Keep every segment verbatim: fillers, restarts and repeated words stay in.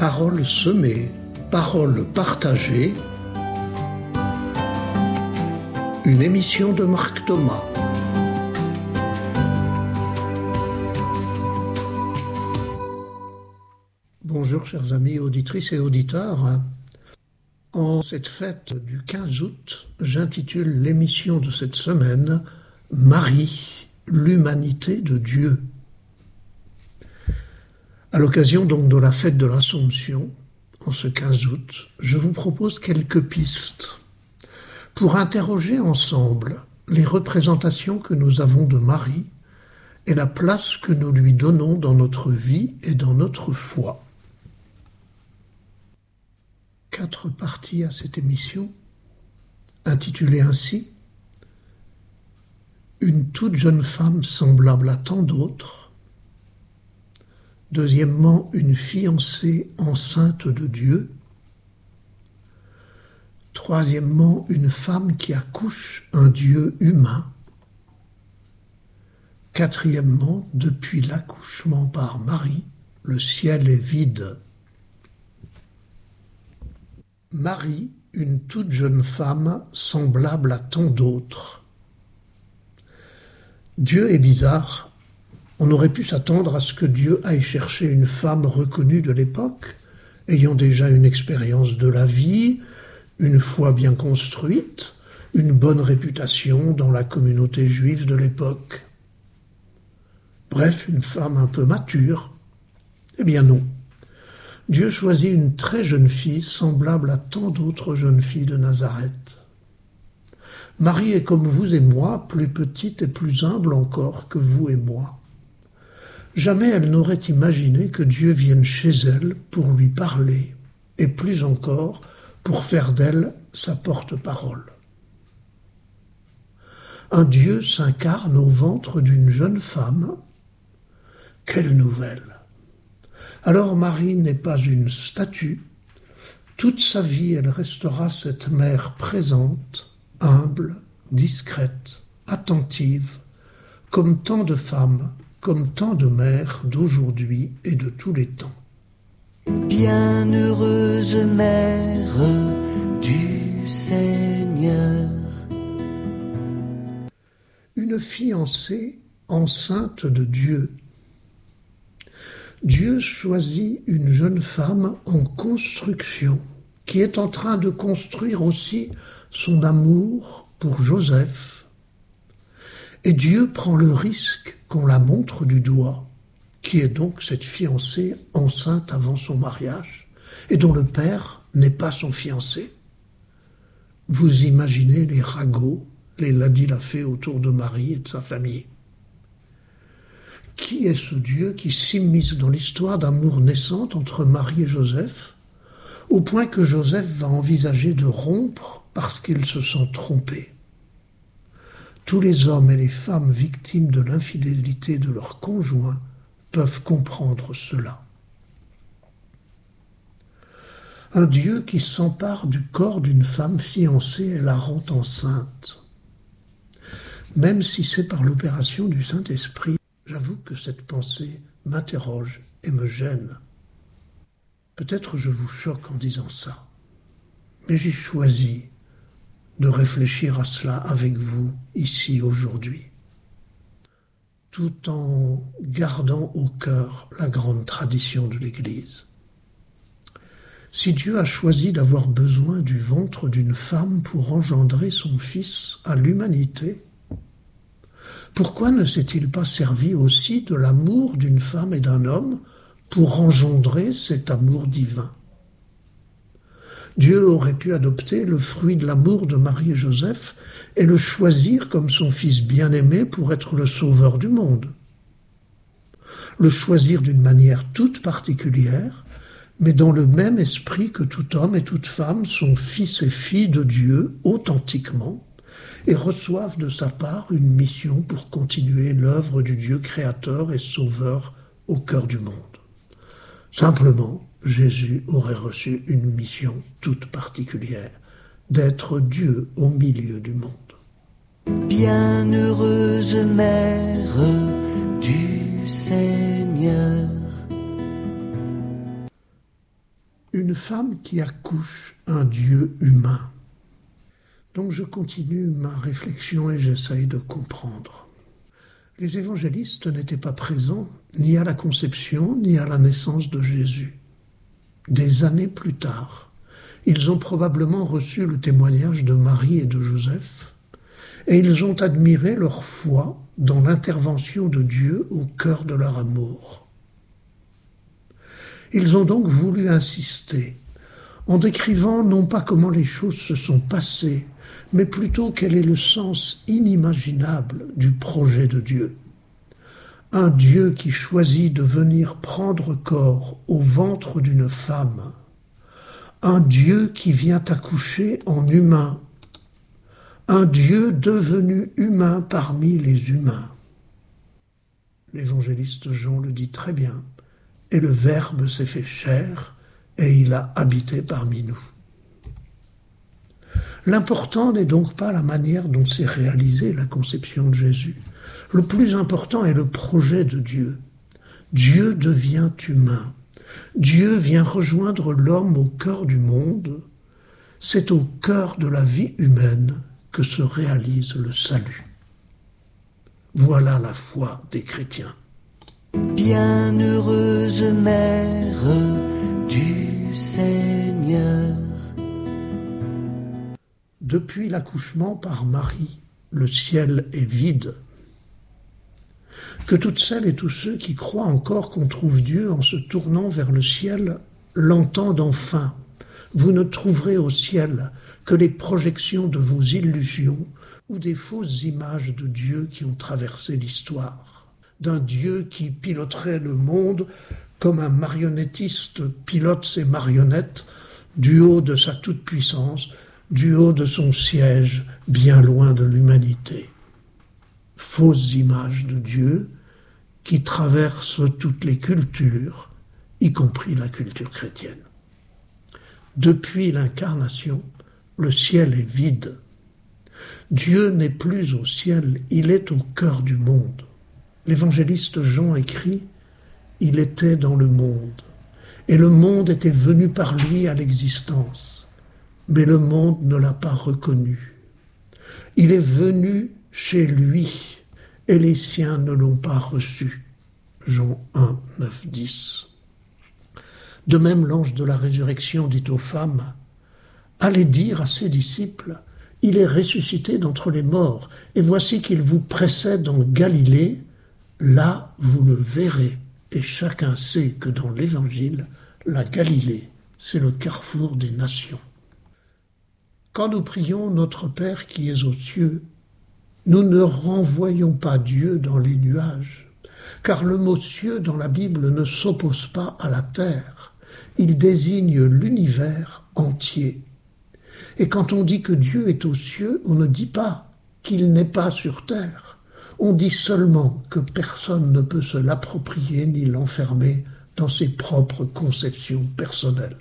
Paroles semées, paroles partagées. Une émission de Marc Thomas. Bonjour chers amis auditrices et auditeurs. En cette fête du quinze août, j'intitule l'émission de cette semaine « Marie, l'humanité de Dieu ». À l'occasion donc de la fête de l'Assomption, en ce quinze août, je vous propose quelques pistes pour interroger ensemble les représentations que nous avons de Marie et la place que nous lui donnons dans notre vie et dans notre foi. Quatre parties à cette émission, intitulée ainsi « Une toute jeune femme semblable à tant d'autres ». Deuxièmement, une fiancée enceinte de Dieu. Troisièmement, une femme qui accouche un Dieu humain. Quatrièmement, depuis l'accouchement par Marie, le ciel est vide. Marie, une toute jeune femme semblable à tant d'autres. Dieu est bizarre. On aurait pu s'attendre à ce que Dieu aille chercher une femme reconnue de l'époque, ayant déjà une expérience de la vie, une foi bien construite, une bonne réputation dans la communauté juive de l'époque. Bref, une femme un peu mature. Eh bien non. Dieu choisit une très jeune fille semblable à tant d'autres jeunes filles de Nazareth. Marie est comme vous et moi, plus petite et plus humble encore que vous et moi. Jamais elle n'aurait imaginé que Dieu vienne chez elle pour lui parler, et plus encore pour faire d'elle sa porte-parole. Un Dieu s'incarne au ventre d'une jeune femme. Quelle nouvelle! Alors Marie n'est pas une statue. Toute sa vie, elle restera cette mère présente, humble, discrète, attentive, comme tant de femmes, comme tant de mères d'aujourd'hui et de tous les temps. Bienheureuse mère du Seigneur. Une fiancée enceinte de Dieu. Dieu choisit une jeune femme en construction, qui est en train de construire aussi son amour pour Joseph. Et Dieu prend le risque qu'on la montre du doigt, qui est donc cette fiancée enceinte avant son mariage, et dont le père n'est pas son fiancé. Vous imaginez les ragots, les ladis-la-fée autour de Marie et de sa famille. Qui est ce Dieu qui s'immisce dans l'histoire d'amour naissante entre Marie et Joseph, au point que Joseph va envisager de rompre parce qu'il se sent trompé? Tous les hommes et les femmes victimes de l'infidélité de leur conjoint peuvent comprendre cela. Un Dieu qui s'empare du corps d'une femme fiancée et la rend enceinte. Même si c'est par l'opération du Saint-Esprit, j'avoue que cette pensée m'interroge et me gêne. Peut-être je vous choque en disant ça, mais j'ai choisi de réfléchir à cela avec vous, ici, aujourd'hui, tout en gardant au cœur la grande tradition de l'Église. Si Dieu a choisi d'avoir besoin du ventre d'une femme pour engendrer son Fils à l'humanité, pourquoi ne s'est-il pas servi aussi de l'amour d'une femme et d'un homme pour engendrer cet amour divin ? Dieu aurait pu adopter le fruit de l'amour de Marie et Joseph et le choisir comme son fils bien-aimé pour être le sauveur du monde. Le choisir d'une manière toute particulière, mais dans le même esprit que tout homme et toute femme sont fils et filles de Dieu authentiquement et reçoivent de sa part une mission pour continuer l'œuvre du Dieu créateur et sauveur au cœur du monde. Simplement, Jésus aurait reçu une mission toute particulière, d'être Dieu au milieu du monde. Bienheureuse mère du Seigneur. Une femme qui accouche un Dieu humain. Donc je continue ma réflexion et j'essaye de comprendre. Les évangélistes n'étaient pas présents ni à la conception ni à la naissance de Jésus. Des années plus tard, ils ont probablement reçu le témoignage de Marie et de Joseph, et ils ont admiré leur foi dans l'intervention de Dieu au cœur de leur amour. Ils ont donc voulu insister, en décrivant non pas comment les choses se sont passées, mais plutôt quel est le sens inimaginable du projet de Dieu. Un Dieu qui choisit de venir prendre corps au ventre d'une femme, un Dieu qui vient accoucher en humain, un Dieu devenu humain parmi les humains. L'évangéliste Jean le dit très bien, et le Verbe s'est fait chair, et il a habité parmi nous. L'important n'est donc pas la manière dont s'est réalisée la conception de Jésus. Le plus important est le projet de Dieu. Dieu devient humain. Dieu vient rejoindre l'homme au cœur du monde. C'est au cœur de la vie humaine que se réalise le salut. Voilà la foi des chrétiens. Bienheureuse mère du Seigneur. Depuis l'accouchement par Marie, le ciel est vide. Que toutes celles et tous ceux qui croient encore qu'on trouve Dieu en se tournant vers le ciel l'entendent enfin. Vous ne trouverez au ciel que les projections de vos illusions ou des fausses images de Dieu qui ont traversé l'histoire. D'un Dieu qui piloterait le monde comme un marionnettiste pilote ses marionnettes du haut de sa toute-puissance, du haut de son siège, bien loin de l'humanité. Fausses images de Dieu qui traversent toutes les cultures, y compris la culture chrétienne. Depuis l'incarnation, le ciel est vide. Dieu n'est plus au ciel, il est au cœur du monde. L'évangéliste Jean écrit « Il était dans le monde, et le monde était venu par lui à l'existence, mais le monde ne l'a pas reconnu. Il est venu chez lui, et les siens ne l'ont pas reçu. » Jean un, neuf, dix. De même, l'ange de la résurrection dit aux femmes « Allez dire à ses disciples, il est ressuscité d'entre les morts, et voici qu'il vous précède en Galilée, là vous le verrez. » Et chacun sait que dans l'Évangile, la Galilée, c'est le carrefour des nations. Quand nous prions notre Père qui es aux cieux, nous ne renvoyons pas Dieu dans les nuages, car le mot cieux dans la Bible ne s'oppose pas à la terre, il désigne l'univers entier. Et quand on dit que Dieu est aux cieux, on ne dit pas qu'il n'est pas sur terre, on dit seulement que personne ne peut se l'approprier ni l'enfermer dans ses propres conceptions personnelles.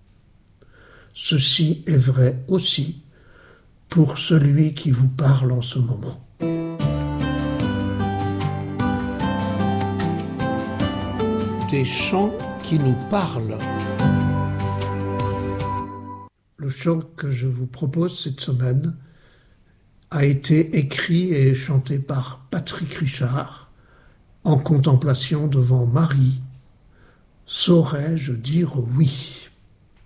Ceci est vrai aussi pour celui qui vous parle en ce moment. Des chants qui nous parlent. Le chant que je vous propose cette semaine a été écrit et chanté par Patrick Richard en contemplation devant Marie. Saurais-je dire oui ?